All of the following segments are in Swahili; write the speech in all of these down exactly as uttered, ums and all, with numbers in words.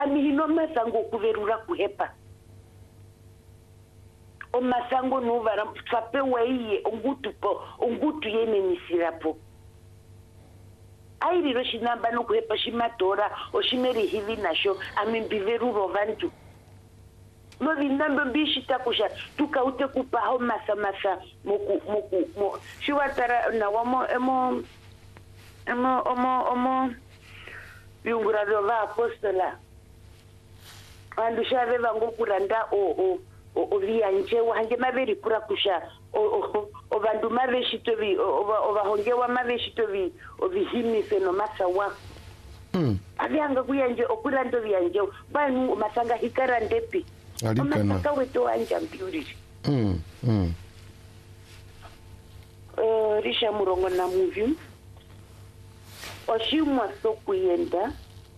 Ami hino masango kuverura kuhepa. O masango nuvara tsape weiye ungutu po ungutu yene nisirapo. Airi ro shinamba no kuhepa shimatora o shimeri hivi nasho ami biveruro vantu. No vinambo bishita kusha tukaute kupaho masa masa moku moku mo shiwatara na wamo emo emo omo omo yungura va apostola andu shave vango kuranda o o o vianje wange maveri pura kusha o o o vandu maveshito vi o vahonge wa maveshito vi o vihimise no masawa mm avyanga kuyanje okurando vyanje banu masanga hikarandepi alikana masanga weto anja mbiuri mm mm eh risha murongo na movie oshimwa sokuyenda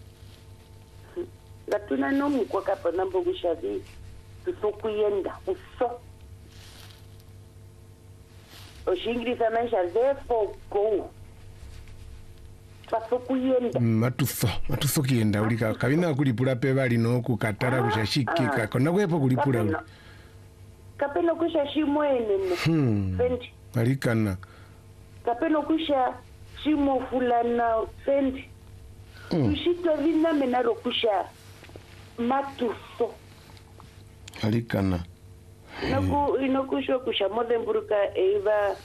latuna nomu kwa kapa nambo gushavi sokuyenda uso oshingirisa maisha therefore go pasokuyenda matufo matufo kiyenda ulika kabina kulipula pe bali no kukatara kushashikika kona kwepo kulipula uli kapeno kusha shimwene hmm fendi alikana kapeno kusha shimo fulana fendi mm. Ushitwa vina menaro kusha matufo alikana Naku inokushwa kusha modemburuka eva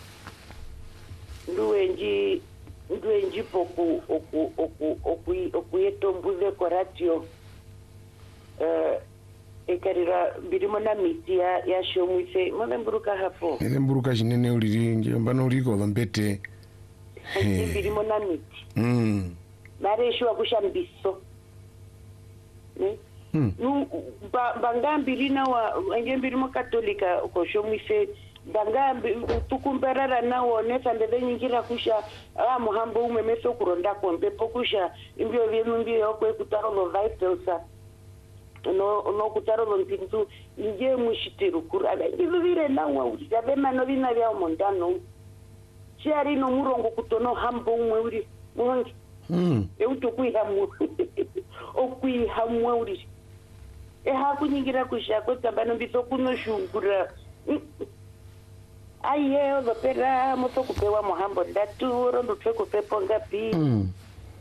nduwenji nduwenji poku oku oku oku oku yetombuze koratio eh ekarira birimo na miti ya ya shomwise modemburuka hapo modemburuka jinene uliri njamba uliko lombete birimo na miti mm nareshwa kusha mbiso ne Mm. ba bangambiri na wa ngembiri mo katolika ko shomwise bangambi tukumberara nawo nesa ndebe nyingira kusha ah muhambo umemeso kuronda kombe pokusha imbyo vyenu mbyo kwe kutaro no vitalsa no no kutaro no mpintu nje mushitiru kuraga ibivire nawo uri yabe mano bina bya mondano chari no murongo kutono hambo umwe uri mungi mm e utokuihamu okuihamu uri eha kunyingira kushako tambano mbito kuno shungura aye lopera moto kupewa muhambo ndatu rondo tweko pepo ngapi mm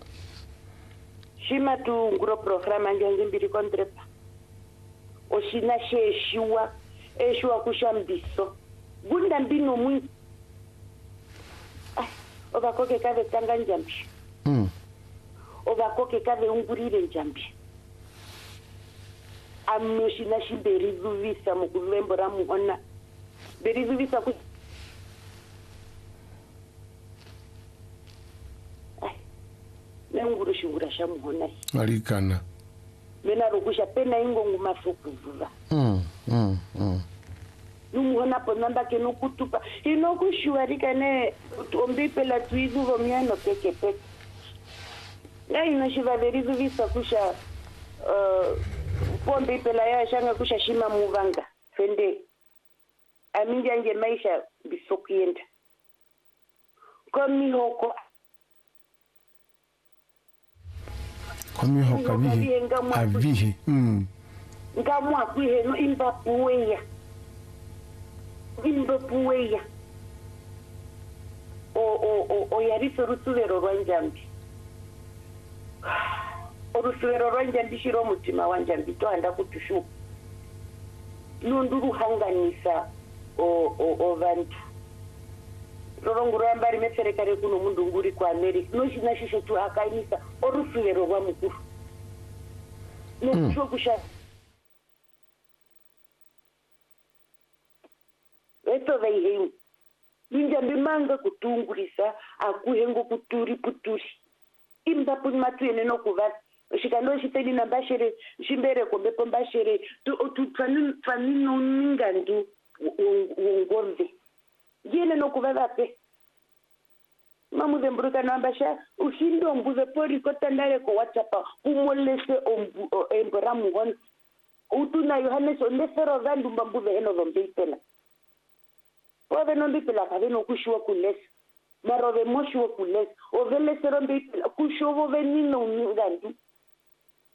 shima tu nguro programa njange mbiri kontrepa oshina sheshiwa eshiwa kushambiso gunda mbino mwi ah obakoke kave tanga njambi mm obakoke kave ungurire njambi amushina shimberi zuvisa mukuvembora muona beri zuvisa ku ai nenguru shungura shamuona alikana mena rokusha pena ingongu mafuku vuva mm mm mm numuona ponamba ke nokutupa inokushuarika ne ombi pela tuizu vomiano peke peke ngai no shiva beri zuvisa kusha uh, pombe pela ya shanga kusha shima muvanga fende aminja nje maisha bisokienda komi hoko komi hoko avihi avihi mm ngamwa kwihe no imba puweya imba puweya o o o o yariso rutuvero rwanjambi orusuvero rwanje ndishiro mutima wanje mbitohanda kutushuka nunduru hanganisa o o o vantu rorongo ramba rimetserekare kuno mundu nguri kwa America noshina shisho tu akainisa orusuvero rwa mukuru nokusho kusha eto veihe ninja mbimanga kutungurisa akuhengo kuturi puturi imba punmatuyene nokuvasa shikando shiteni na bashere shimbere kombe pombashere tu tu twanu twanu ningandu ngombe yene nokuvaza pe mamu zembruka nambasha ushindo mbuze pori kotandare ko WhatsApp kumolese ombu embra mugon utuna Yohanes ondesero zandu mbuze eno zombipela ove nombipela kaveno kushwa kulesa marove moshwa kulesa ovele sero mbipela kushovo venino ngandu